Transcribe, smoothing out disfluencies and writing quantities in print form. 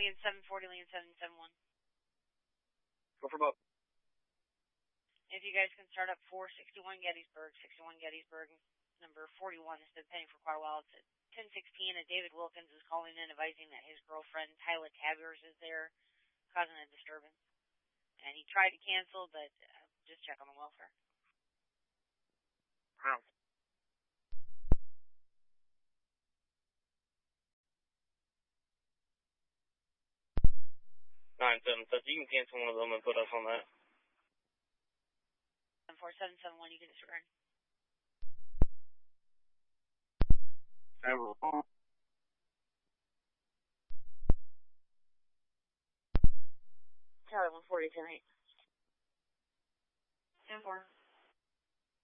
Leon 740, Leon 771. Go for both. If you guys can start up 461 Gettysburg, 61 Gettysburg, number 41 has been pending for quite a while. It's at 10:16, and David Wilkins is calling in advising that his girlfriend, Tyla Taviers, is there, causing a disturbance. And he tried to cancel, but just check on the welfare. Wow. So you can cancel one of them and put us on that. 4771, you can disregard. Charlie 140 tonight. 10-4.